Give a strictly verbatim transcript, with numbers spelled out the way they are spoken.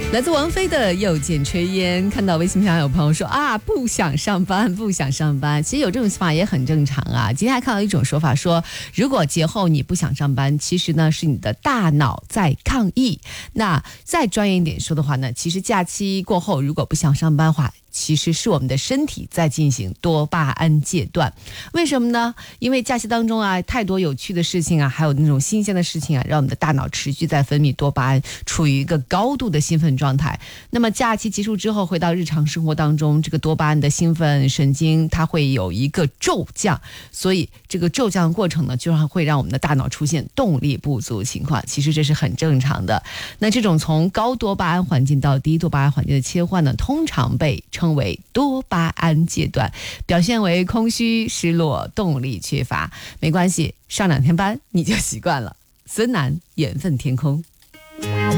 来自王菲的《又见炊烟》，看到微信上有朋友说啊，不想上班，不想上班。其实有这种想法也很正常啊。今天还看到一种说法说，如果节后你不想上班，其实呢是你的大脑在抗议。那再专业一点说的话呢，其实假期过后如果不想上班的话，其实是我们的身体在进行多巴胺戒断。为什么呢？因为假期当中啊，太多有趣的事情啊，还有那种新鲜的事情啊，让我们的大脑持续在分泌多巴胺，处于一个高度的兴奋状态。那么假期结束之后，回到日常生活当中，这个多巴胺的兴奋神经它会有一个骤降，所以这个骤降的过程呢，就会让我们的大脑出现动力不足情况。其实这是很正常的。那这种从高多巴胺环境到低多巴胺环境的切换呢，通常被称为多巴胺戒断，表现为空虚、失落、动力缺乏。没关系，上两天班你就习惯了。孙楠，缘分天空。